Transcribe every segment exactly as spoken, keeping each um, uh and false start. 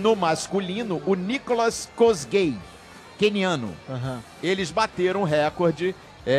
no masculino, o Nicholas Kosgei, queniano. Uhum. Eles bateram o recorde.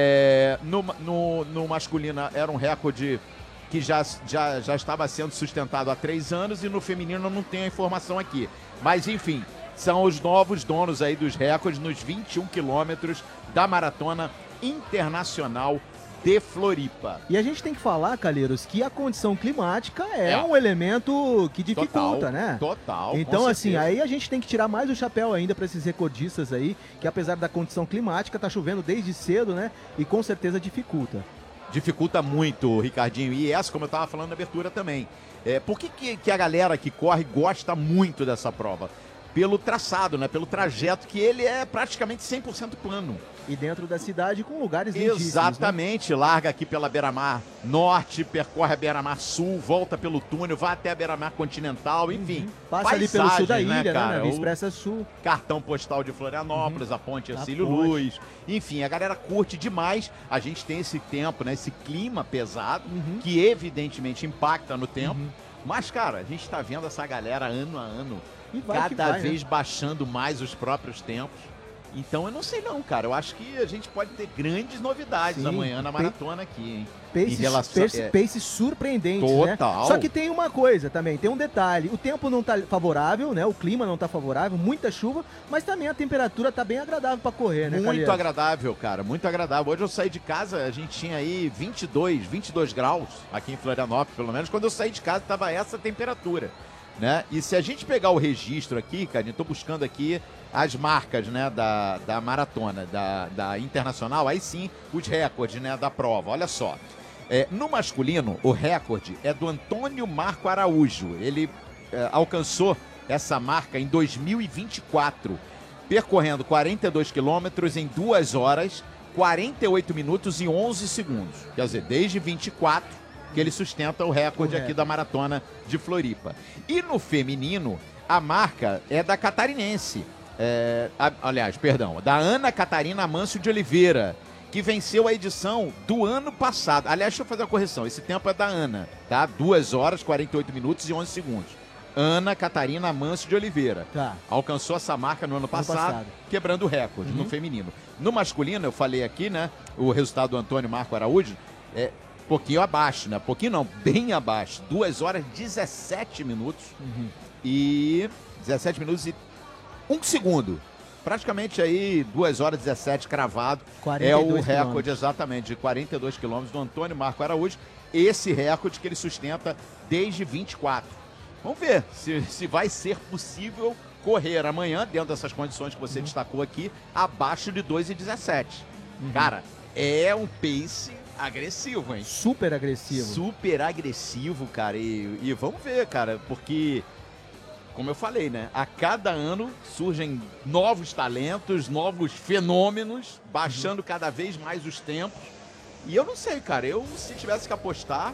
É, no, no, no masculino era um recorde que já, já, já estava sendo sustentado há três anos e no feminino não tem a informação aqui. Mas, enfim, são os novos donos aí dos recordes nos vinte e um quilômetros da Maratona Internacional de Floripa. E a gente tem que falar, Calheiros, que a condição climática é, é. um elemento que dificulta, total, né? Total, Então, assim, aí a gente tem que tirar mais o chapéu ainda para esses recordistas aí, que apesar da condição climática, tá chovendo desde cedo, né? E com certeza dificulta. Dificulta muito, Ricardinho. E essa, como eu tava falando na abertura também. É, por que, que, que a galera que corre gosta muito dessa prova? Pelo traçado, né? Pelo trajeto, que ele é praticamente cem por cento plano. E dentro da cidade com lugares lindíssimos. Exatamente, né? Larga aqui pela Beira-Mar Norte, percorre a Beira-Mar Sul, volta pelo túnel, vai até a Beira-Mar Continental, enfim. Uhum. Passa ali pelo sul da ilha, né, cara? né? Na Expressa Sul. Cartão postal de Florianópolis, uhum. a ponte Ercílio Luz. Enfim, a galera curte demais. A gente tem esse tempo, né? Esse clima pesado, uhum. que evidentemente impacta no tempo. Uhum. Mas, cara, a gente tá vendo essa galera ano a ano, cada vai, vez né? baixando mais os próprios tempos. Então eu não sei não, cara. Eu acho que a gente pode ter grandes novidades Sim, amanhã na maratona aqui, hein? Pace, relação... pace, é... pace surpreendente, Total. Né? Só que tem uma coisa também, tem um detalhe. O tempo não tá favorável, né? O clima não tá favorável, muita chuva, mas também a temperatura tá bem agradável para correr, né, Muito Calheiros? agradável, cara. Muito agradável. Hoje eu saí de casa, a gente tinha aí vinte e dois, vinte e dois graus aqui em Florianópolis, pelo menos. Quando eu saí de casa tava essa temperatura, né? E se a gente pegar o registro aqui, cara, eu tô buscando aqui as marcas, né, da, da maratona, da, da internacional, aí sim, os recordes, né, da prova. Olha só, é, no masculino, o recorde é do Antônio Marco Araújo. Ele é, alcançou essa marca em dois mil e vinte e quatro, percorrendo quarenta e dois quilômetros em duas horas, quarenta e oito minutos e onze segundos. Quer dizer, desde vinte e quatro que ele sustenta o recorde aqui da maratona de Floripa. E no feminino, a marca é da catarinense. É, a, aliás, perdão, da Ana Catarina Amâncio de Oliveira, que venceu a edição do ano passado. Aliás, deixa eu fazer uma correção, esse tempo é da Ana, tá? duas horas, quarenta e oito minutos e onze segundos. Ana Catarina Amâncio de Oliveira. Tá. Alcançou essa marca no ano passado, ano passado. quebrando o recorde uhum. no feminino. No masculino, eu falei aqui, né? O resultado do Antônio Marco Araújo é pouquinho abaixo, né? Pouquinho não, bem abaixo. duas horas, dezessete minutos uhum. e... dezessete minutos e um segundo. Praticamente aí duas horas e dezessete cravado. É o recorde exatamente de quarenta e dois quilômetros do Antônio Marco Araújo. Esse recorde que ele sustenta desde vinte e quatro. Vamos ver se, se vai ser possível correr amanhã, dentro dessas condições que você uhum. destacou aqui, abaixo de dois e dezessete. Uhum. Cara, é um pace agressivo, hein? Super agressivo. Super agressivo, cara. E, e vamos ver, cara, porque... Como eu falei, né? A cada ano surgem novos talentos, novos fenômenos, baixando uhum. cada vez mais os tempos. E eu não sei, cara. Eu, se tivesse que apostar,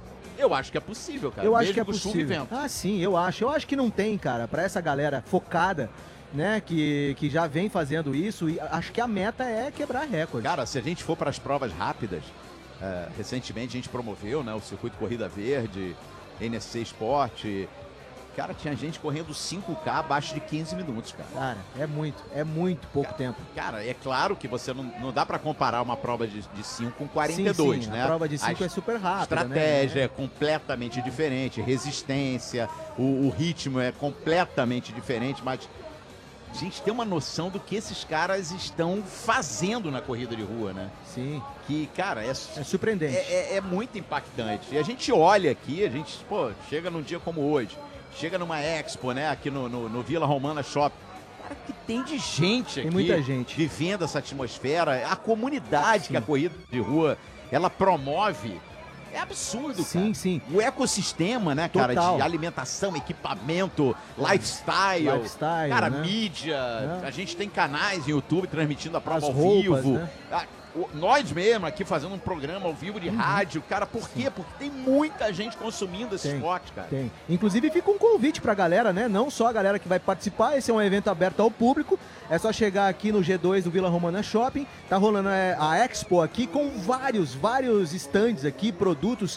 eu acho que é possível, cara. Eu Mesmo acho que é com possível. chuva e vento. Ah, sim, eu acho. Eu acho que não tem, cara, pra essa galera focada, né, que, que já vem fazendo isso. E acho que a meta é quebrar recorde. Cara, se a gente for para as provas rápidas, é, recentemente a gente promoveu, né, o Circuito Corrida Verde, N S C Esporte. Cara, tinha gente correndo cinco K abaixo de quinze minutos, cara. Cara, é muito, é muito pouco cara, tempo. Cara, é claro que você não, não dá pra comparar uma prova de, de cinco com quarenta e dois, sim, sim, né? A prova de cinco a é super rápida, estratégia né? é completamente diferente, resistência, o, o ritmo é completamente diferente, mas a gente tem uma noção do que esses caras estão fazendo na corrida de rua, né? Sim. Que, cara, é, é surpreendente. É, é, é muito impactante. E a gente olha aqui, a gente, pô, chega num dia como hoje, chega numa Expo, né, aqui no, no, no Vila Romana Shopping. Cara, que tem de gente aqui. Tem muita gente. Vivendo essa atmosfera. A comunidade Sim. que a corrida de rua, ela promove. É absurdo, sim, cara. Sim, sim. O ecossistema, né, cara, Total. de alimentação, equipamento, lifestyle. Lifestyle, cara, né? mídia. É. A gente tem canais no YouTube transmitindo a prova As ao roupas, vivo. Né? Ah, nós mesmo aqui fazendo um programa ao vivo de uhum. rádio, cara, por quê? Porque tem muita gente consumindo esse tem, esporte, cara. Tem. Inclusive fica um convite pra galera, né? Não só a galera que vai participar, esse é um evento aberto ao público, é só chegar aqui no G dois do Vila Romana Shopping, tá rolando a Expo aqui com vários, vários stands aqui, produtos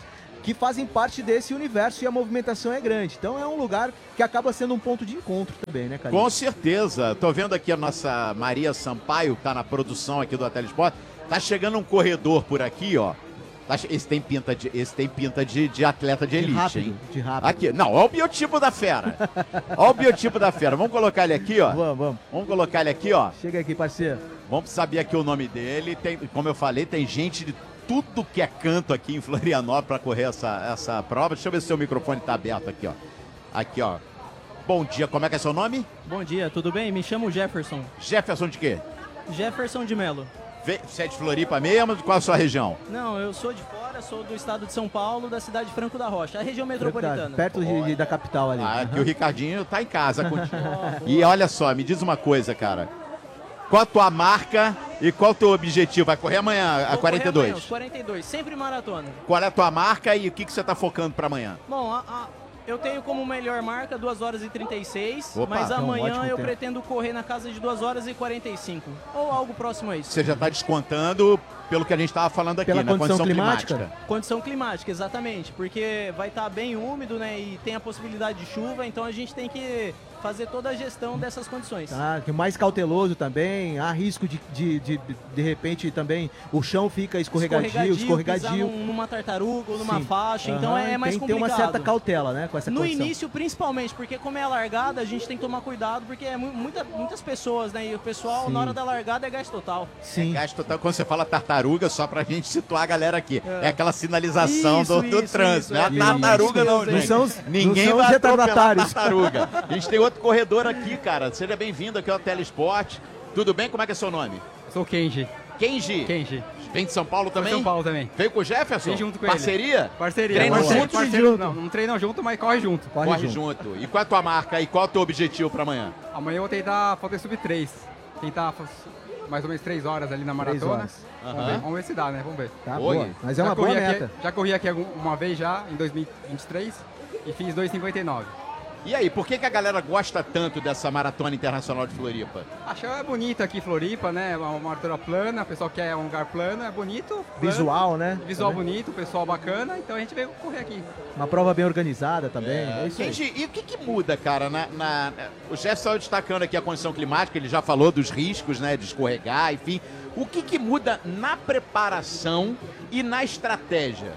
que fazem parte desse universo e a movimentação é grande. Então é um lugar que acaba sendo um ponto de encontro também, né, cara? Com certeza. Tô vendo aqui a nossa Maria Sampaio, que tá na produção aqui do Telesport. Tá chegando um corredor por aqui, ó. Esse tem pinta de, esse tem pinta de, de atleta de elite, de rápido, hein? De rápido. Aqui, não, olha o biotipo da fera. Olha o biotipo da fera. Vamos colocar ele aqui, ó. Vamos, vamos. Vamos colocar ele aqui, ó. Chega aqui, parceiro. Vamos saber aqui o nome dele. Tem, como eu falei, tem gente de tudo que é canto aqui em Florianópolis para correr essa, essa prova. Deixa eu ver se o seu microfone tá aberto aqui, ó. Aqui, ó. Bom dia, como é que é seu nome? Bom dia, tudo bem? Me chamo Jefferson. Jefferson de quê? Jefferson de Melo. Você é de Floripa mesmo? Qual a sua região? Não, eu sou de fora, sou do estado de São Paulo, da cidade de Franco da Rocha, a região metropolitana. Perto de, de, da capital ali. Ah, aqui uhum. o Ricardinho tá em casa contigo. E olha só, me diz uma coisa, cara. Qual a tua marca e qual o teu objetivo? Vai correr amanhã, a quarenta e dois? Amanhã, quarenta e dois, sempre maratona. Qual é a tua marca e o que, que você tá focando para amanhã? Bom, a, a, eu tenho como melhor marca duas horas e trinta e seis, Opa, mas amanhã um eu tempo. pretendo correr na casa de duas horas e quarenta e cinco, ou algo próximo a isso. Você já está descontando pelo que a gente estava falando aqui, Pela na condição condição climática. climática? Condição climática, exatamente, porque vai estar bem úmido, né, e tem a possibilidade de chuva, então a gente tem que fazer toda a gestão dessas condições. Ah, que mais cauteloso também, há risco de, de, de, de repente também o chão fica escorregadio, escorregadio. Pisar num- numa tartaruga ou numa Sim. faixa, então Aham, é, é mais tem que ter complicado. uma certa cautela, né, com essa No condição. início, principalmente, porque como é a largada, a gente tem que tomar cuidado, porque é mu- muita, muitas pessoas, né, e o pessoal Sim. na hora da largada é gás total. Sim. Gasto total, quando você fala tartaruga, só pra gente situar a galera aqui. É, aquela sinalização Isso, do, do isso, trânsito, isso, né? é. A tartaruga Isso não, mesmo, gente. Não são os- Ninguém não são vai os atropelar a retardatários. tartaruga. A gente tem outro corredor aqui, cara. Seja bem-vindo aqui ao Telesport. Tudo bem? Como é que é seu nome? Sou o Kenji. Kenji. Kenji. Vem de São Paulo também? São Paulo também. Veio com o Jefferson? Vem junto com Parceria? ele. Parceria. Treinam Parceiro, juntos? parceiro, Junto. Não, não treinam junto, mas corre junto. Corre Corre junto. junto. E qual é a tua marca e qual é o teu objetivo pra amanhã? Amanhã eu vou tentar fazer sub três. Tentar fa- mais ou menos três horas ali na maratona. horas. Vamos, Aham. ver, vamos ver se dá, né? Vamos ver. Tá, Oi. boa. Mas é Já uma boa corri aqui- meta. já corri aqui algum- uma vez já, em dois mil e vinte e três, e fiz dois e cinquenta e nove. E aí, por que, que a galera gosta tanto dessa Maratona Internacional de Floripa? Acho é bonito aqui Floripa, né? Uma maratona plana, o pessoal quer um lugar plano, é bonito. plano, Visual, né? Visual Também. bonito, pessoal bacana, então a gente veio correr aqui. Uma prova bem organizada também. É, isso aí. Kenji, e o que, que muda, cara? Na, na- o Jeff saiu destacando aqui a condição climática, ele já falou dos riscos, né? De escorregar, enfim. O que, que muda na preparação e na estratégia?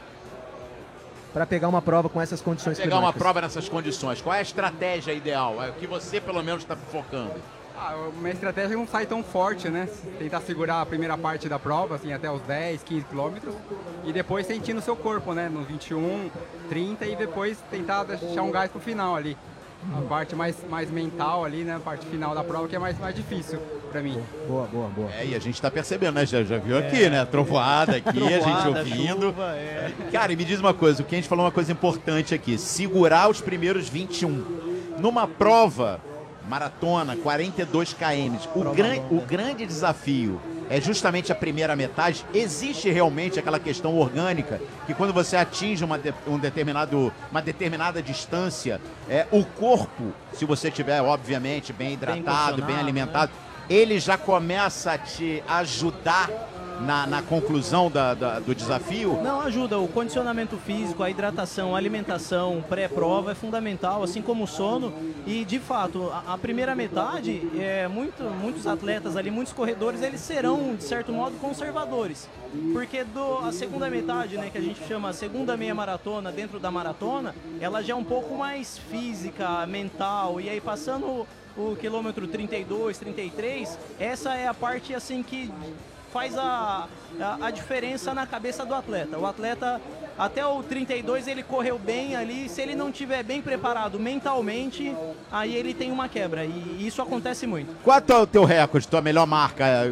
Para pegar uma prova com essas condições Pegar uma climáticas. prova nessas condições, qual é a estratégia ideal? É o que você, pelo menos, está focando. Ah, a minha estratégia não sai tão forte, né? Tentar segurar a primeira parte da prova, assim, até os dez, quinze quilômetros. E depois sentindo o seu corpo, né? Nos vinte e um, trinta e depois tentar deixar um gás pro final ali. A parte mais, mais mental ali, né? A parte final da prova que é mais, mais difícil pra mim. Boa, boa, boa. É, e a gente tá percebendo, né? Já, já viu aqui, né? Trovoada aqui, a gente Trovoada, ouvindo. chuva, é. Cara, e me diz uma coisa, o Kenji falou uma coisa importante aqui. Segurar os primeiros vinte e um. Numa prova, maratona, quarenta e dois quilômetros, o, gran, o grande desafio é justamente a primeira metade. Existe realmente aquela questão orgânica que quando você atinge uma, de, um determinado, uma determinada distância, é, o corpo, se você tiver, obviamente, bem hidratado, bem, condicionado, alimentado, ele já começa a te ajudar na, na conclusão da, da- do desafio? Não, ajuda. O condicionamento físico, a hidratação, a alimentação pré-prova é fundamental, assim como o sono. E, de fato, a, a primeira metade, é, muito, muitos atletas ali, muitos corredores, eles serão, de certo modo, conservadores. Porque do, a segunda metade, né, que a gente chama a segunda meia maratona dentro da maratona, ela já é um pouco mais física, mental. E aí, passando o, o quilômetro trinta e dois, trinta e três, essa é a parte, assim, que faz a, a, a diferença na cabeça do atleta. O atleta, até o trinta e dois, ele correu bem ali. Se ele não estiver bem preparado mentalmente, aí ele tem uma quebra. E isso acontece muito. Qual é o teu recorde, tua melhor marca eh,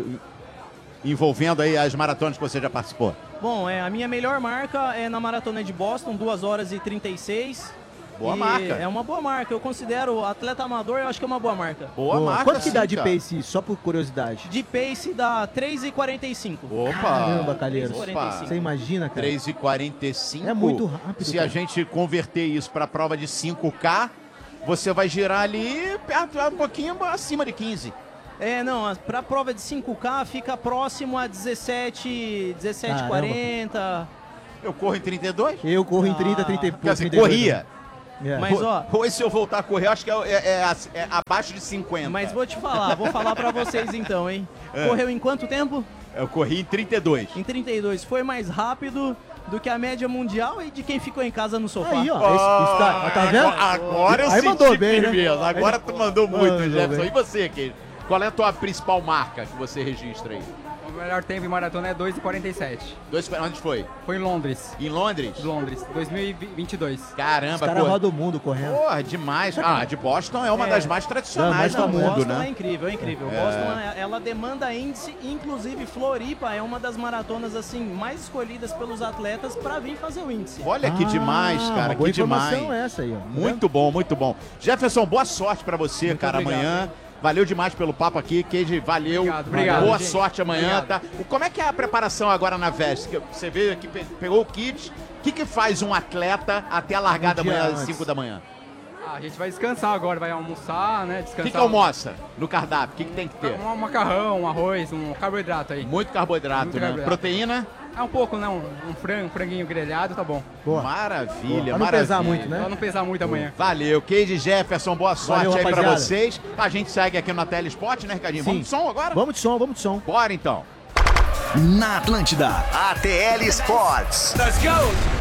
envolvendo aí as maratonas que você já participou? Bom, é, a minha melhor marca é na maratona de Boston, duas horas e trinta e seis. Boa E marca. É uma boa marca. Eu considero atleta amador, eu acho que é uma boa marca. Boa, Boa. marca, Quanto que sim, dá de cara. pace, só por curiosidade? De pace dá três e quarenta e cinco. Opa! Caramba, Calheiros. três e quarenta e cinco. Você imagina, cara? três e quarenta e cinco. É muito rápido, Se cara. a gente converter isso para a prova de cinco K, você vai girar ali perto, um pouquinho acima de quinze. É, não, para a prova de cinco K fica próximo a dezessete, dezessete e quarenta. Eu corro em trinta e dois? Eu corro em trinta, Ah. trinta e Quer dizer, trinta e dois, corria. né? É. Mas, ó, Hoje, se eu voltar a correr, acho que é, é- é a- é abaixo de cinquenta. mas vou te falar, vou falar pra vocês então, hein? É. Correu em quanto tempo? Eu corri em trinta e dois. Em trinta e dois. Foi mais rápido do que a média mundial e de quem ficou em casa no sofá. Aí, ó. Esse, isso tá, tá vendo? Agora, agora eu Aí senti mandou bem, né? firmeza. Agora tu mandou muito, Mandou Jefferson. bem. E você, Keide? Qual é a tua principal marca que você registra aí? O melhor tempo em maratona é dois e quarenta e sete. Dois, onde foi? Foi em Londres. Em Londres? Londres, dois mil e vinte e dois. Os Caramba, caras pô. rodam o mundo correndo. Porra, demais. Ah, de Boston é uma É. das mais tradicionais Não, do mas mundo, Boston é né? incrível, é incrível. Boston, é- ela demanda índice, inclusive Floripa é uma das maratonas assim mais escolhidas pelos atletas pra vir fazer o índice. Olha que Ah, demais, cara, uma boa que demais. informação essa aí, ó. Tá Muito bom, muito bom. Jefferson, boa sorte pra você, Muito cara, obrigado, amanhã. Valeu demais pelo papo aqui, Keide, valeu. Obrigado, obrigado, Boa gente. sorte amanhã, Obrigado. tá? Como é que é a preparação agora na Veste? Você veio aqui, pe- pegou o kit. O que, que faz um atleta até a largada Um dia amanhã às antes. cinco da manhã? Ah, a gente vai descansar agora, vai almoçar, né? O Descansar. que, que almoça no cardápio? O que, que tem que ter? Um macarrão, um arroz, um carboidrato aí. Muito carboidrato, Muito né? carboidrato. Proteína? É um pouco, né? Um, um frango, um franguinho grelhado, tá bom. Boa. Maravilha, Boa. Pra não maravilha. pesar muito, né? Pra não pesar muito amanhã. Valeu, Keide Jefferson, boa sorte Valeu, aí pra rapaziada. vocês. A gente segue aqui na Tele Esporte, né, Ricardinho? Sim. Vamos de som agora? Vamos de som, vamos de som. Bora então. Na Atlântida, A T L Sports. Let's go!